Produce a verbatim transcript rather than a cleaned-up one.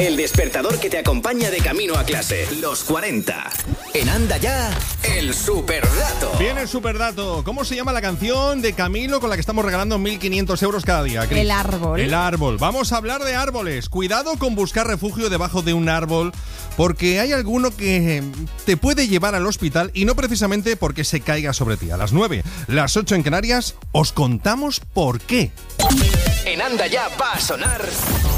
El despertador que te acompaña de camino a clase. Los cuarenta. En Anda Ya, el superdato. Viene el superdato. ¿Cómo se llama la canción de Camilo con la que estamos regalando mil quinientos euros cada día, Cris? El árbol. El árbol. Vamos a hablar de árboles. Cuidado con buscar refugio debajo de un árbol, porque hay alguno que te puede llevar al hospital y no precisamente porque se caiga sobre ti. A las nueve, las ocho en Canarias, os contamos por qué. En Anda Ya va a sonar